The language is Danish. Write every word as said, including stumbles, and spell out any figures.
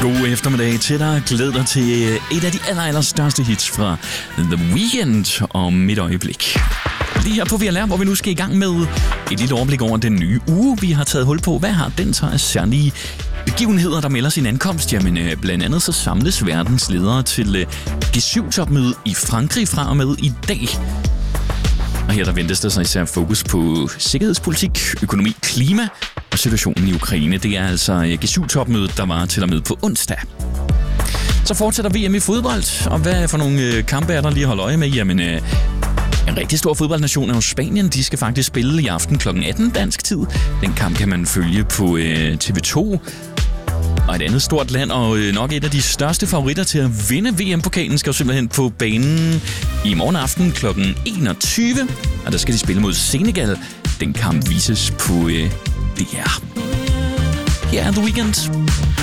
God eftermiddag til dig. Glæd dig til et af de aller, aller største hits fra The Weeknd om et øjeblik. Lige her på V L R, hvor vi nu skal i gang med et lille overblik over den nye uge, vi har taget hul på. Hvad har den så af særlige begivenheder, der melder sin ankomst? Jamen, blandt andet så samles verdens ledere til G syv-topmøde i Frankrig fra og med i dag. Og her der ventes der sig især fokus på sikkerhedspolitik, økonomi, klima og situationen i Ukraine. Det er altså G syv-topmødet, der var til og med på onsdag. Så fortsætter V M i fodbold, og hvad for nogle kampe er der lige at holde øje med? Jamen, en rigtig stor fodboldnation er jo Spanien. De skal faktisk spille i aften klokken atten dansk tid. Den kamp kan man følge på T V to. Og et andet stort land, og nok et af de største favoritter til at vinde V M-pokalen, skal jo simpelthen på banen i morgen aften klokken enogtyve. Og der skal de spille mod Senegal. Den kamp vises på D R. Her er The Weeknd.